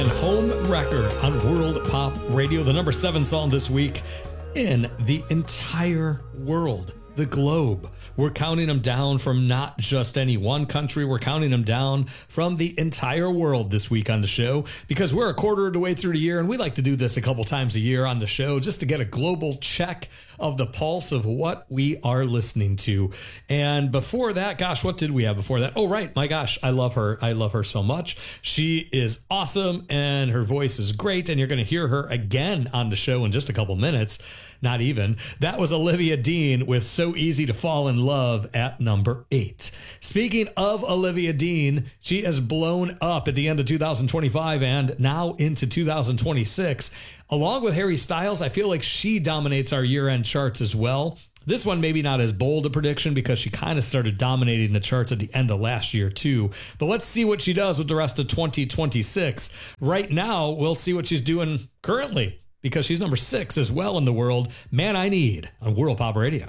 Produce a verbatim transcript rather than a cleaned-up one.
And Home Wrecker on World Pop Radio, the number seven song this week in the entire world, the globe. We're counting them down from not just any one country. We're counting them down from the entire world this week on the show because we're a quarter of the way through the year, and we like to do this a couple times a year on the show just to get a global check of the pulse of what we are listening to. And before that, gosh, what did we have before that? Oh, right. My gosh, I love her. I love her so much. She is awesome and her voice is great. And you're going to hear her again on the show in just a couple minutes. Not even. That was Olivia Dean with So Easy to Fall in Love at number eight. Speaking of Olivia Dean, she has blown up at the end of two thousand twenty-five and now into two thousand twenty-six. Along with Harry Styles, I feel like she dominates our year-end charts as well. This one maybe not as bold a prediction because she kind of started dominating the charts at the end of last year too. But let's see what she does with the rest of twenty twenty-six. Right now, we'll see what she's doing currently because she's number six as well in the world. Man I Need on World Pop Radio.